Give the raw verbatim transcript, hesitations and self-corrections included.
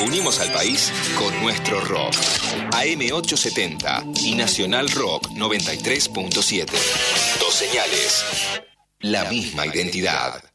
Unimos al país con nuestro rock. A M ochocientos setenta y Nacional Rock noventa y tres punto siete. Dos señales. La misma identidad.